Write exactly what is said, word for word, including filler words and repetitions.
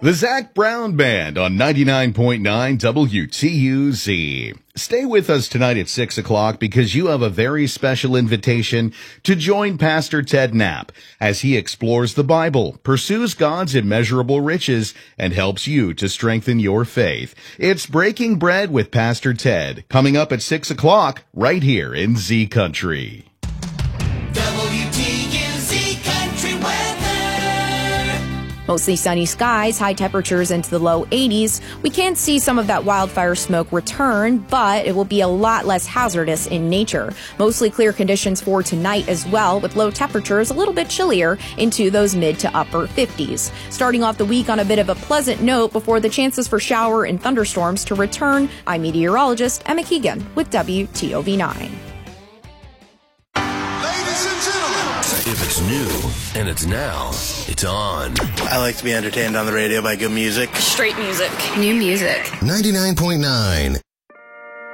The Zach Brown Band on ninety-nine point nine W T U Z. Stay with us tonight at six o'clock because you have a very special invitation to join Pastor Ted Knapp as he explores the Bible, pursues God's immeasurable riches, and helps you to strengthen your faith. It's Breaking Bread with Pastor Ted, coming up at six o'clock right here in Z Country. W T U Z Country Weather. Mostly sunny skies, high temperatures into the low eighties. We can see some of that wildfire smoke return, but it will be a lot less hazardous in nature. Mostly clear conditions for tonight as well, with low temperatures a little bit chillier into those mid to upper fifties. Starting off the week on a bit of a pleasant note before the chances for shower and thunderstorms to return. I'm meteorologist Emma Keegan with W T O V nine. If it's new and it's now, it's on. I like to be entertained on the radio by good music. Straight music. New music. ninety-nine point nine